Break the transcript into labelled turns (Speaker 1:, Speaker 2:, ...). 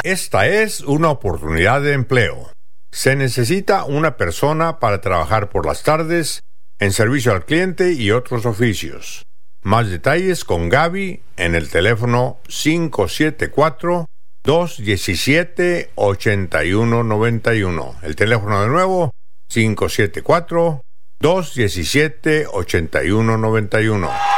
Speaker 1: Esta es una oportunidad de empleo. Se necesita una persona para trabajar por las tardes en servicio al cliente y otros oficios. Más detalles con Gaby en el teléfono 574-217-8191. El teléfono de nuevo, 574-217-8191.